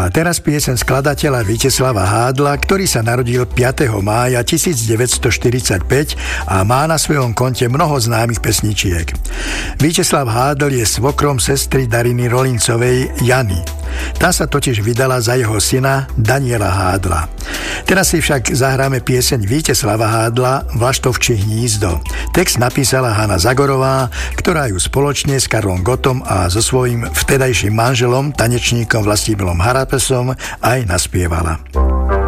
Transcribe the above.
A teraz pieseň skladateľa Víteslava Hádla, ktorý sa narodil 5. mája 1945 a má na svojom konte mnoho známych pesničiek. Víteslav Hádl je svokrom sestry Dariny Rolincovej Jany. Tá sa totiž vydala za jeho syna Daniela Hádla. Teraz si však zahráme pieseň Víteslava Hádla Vlaštovčí hnízdo. Text napísala Hana Zagorová, ktorá ju spoločne s Karlom Gottom a so svojím vtedajším manželom, tanečníkom Vlastimilom Harapesom aj naspievala.